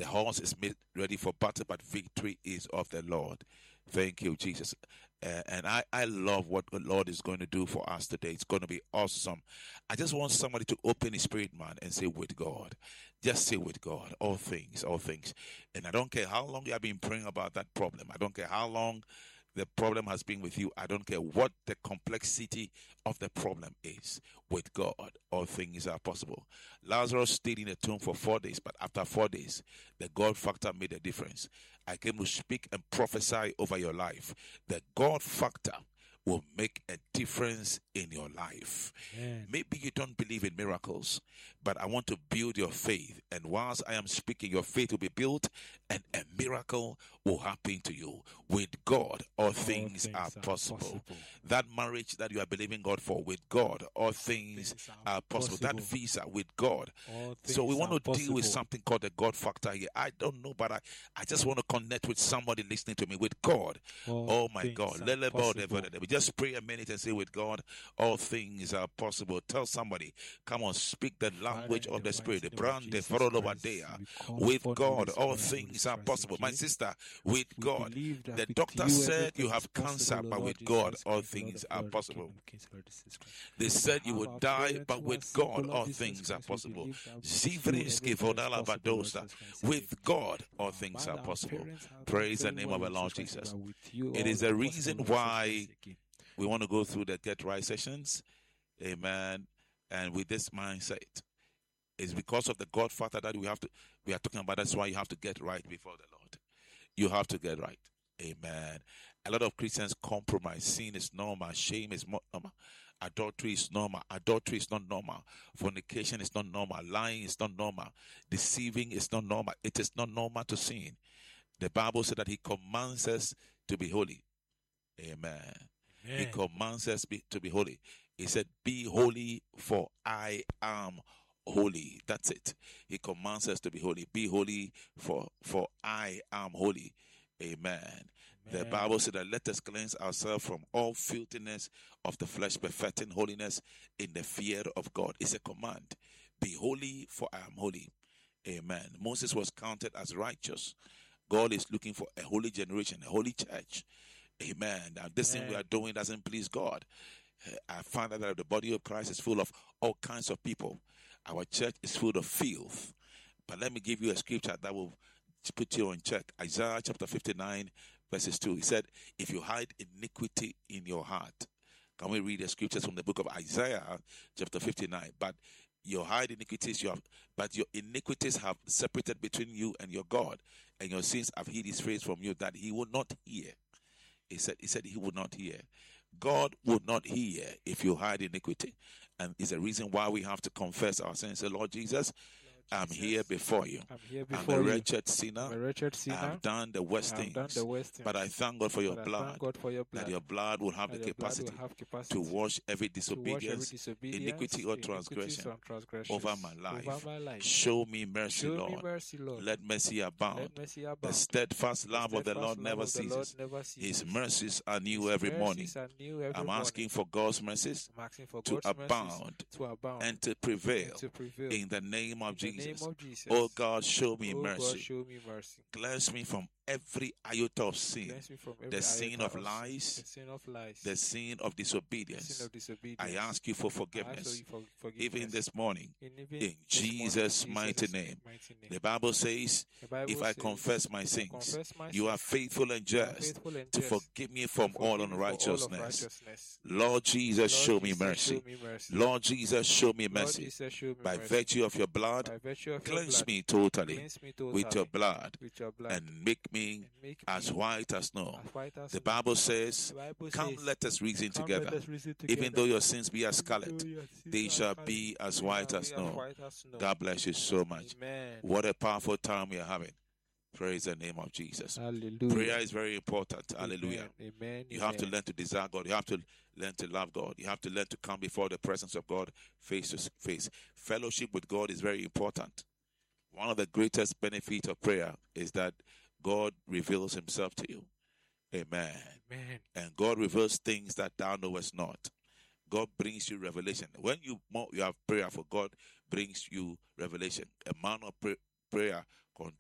The horse is made ready for battle, but victory is of the Lord. Thank you, Jesus. And I love what the Lord is going to do for us today. It's going to be awesome. I just want somebody to open his spirit, man, and say, with God. Just say, with God. All things, all things. And I don't care how long you have been praying about that problem. I don't care how long the problem has been with you. I don't care what the complexity of the problem is. With God, all things are possible. Lazarus stayed in the tomb for 4 days, but after 4 days, the God factor made a difference. I came to speak and prophesy over your life. The God factor will make a difference in your life. Amen. Maybe you don't believe in miracles, but I want to build your faith. And whilst I am speaking, your faith will be built and a miracle will happen to you. With God, all things are possible. That marriage that you are believing God for, with God, all things are possible. That visa, with God. So we want to deal with something called the God factor here. I don't know, but I just want to connect with somebody listening to me. With God, oh my God. We just pray a minute and say, with God, all things are possible. Tell somebody, come on, speak the language of the Spirit. With God, all things are possible. My sister, with God, the doctor said you have cancer, but with God, all things are possible. They said you would die, but with God, all things are possible. With God, all things are possible. Praise the name of the Lord Jesus. It is a reason why we want to go through the Get Right sessions. Amen. And with this mindset, it's because of the God factor that we are talking about. That's why you have to get right before the Lord. You have to get right. Amen. A lot of Christians compromise. Sin is normal. Shame is not normal. Adultery is normal. Adultery is not normal. Fornication is not normal. Lying is not normal. Deceiving is not normal. It is not normal to sin. The Bible said that he commands us to be holy. Amen. He commands us to be holy. He said, be holy for I am holy. That's it. He commands us to be holy. Be holy for I am holy. Amen. The Bible said that let us cleanse ourselves from all filthiness of the flesh, perfecting holiness in the fear of God. It's a command. Be holy for I am holy. Amen. Moses was counted as righteous. God is looking for a holy generation, a holy church. Amen. Now, this thing we are doing doesn't please God. I find that the body of Christ is full of all kinds of people. Our church is full of filth. But let me give you a scripture that will put you on check. Isaiah chapter 59, verses 2. He said, if you hide iniquity in your heart. Can we read the scriptures from the book of Isaiah chapter 59? But your hide iniquities, but your iniquities have separated between you and your God, and your sins have hid his face from you, that he will not hear. He said he would not hear. God would not hear if you hide iniquity. And it's a reason why we have to confess our sins. Say, Lord Jesus, I'm here before you. I'm a wretched sinner. I've done the worst things. But I thank God for your blood. That your blood will have the capacity to wash every disobedience, iniquity or transgression over my life. Show me mercy, Lord. Let mercy abound. The steadfast love of the Lord never ceases. His mercies are new every morning. I'm asking for God's mercies to abound and to prevail in the name of Jesus. Oh God, show me mercy. Cleanse me from every iota of sin, the sin of lies, the sin of disobedience. I ask you for forgiveness, even this morning, in Jesus' mighty name. The Bible says, if I confess my sins, you are faithful and just to forgive me from all unrighteousness. Lord Jesus, show me mercy. Lord Jesus, show me mercy. By virtue of your blood, cleanse me totally with your blood and make me as white as snow. The Bible says, come, let us reason together. Even though your sins be as scarlet, they shall be as white as snow. God bless you so much. What a powerful time we are having. Praise the name of Jesus. Hallelujah. Prayer is very important. Hallelujah. Amen. You have to learn to desire God. You have to learn to love God. You have to learn to come before the presence of God face to face. Fellowship with God is very important. One of the greatest benefits of prayer is that God reveals himself to you. Amen. Amen. And God reveals things that thou knowest not. God brings you revelation. When you have prayer for God, brings you revelation. A man of prayer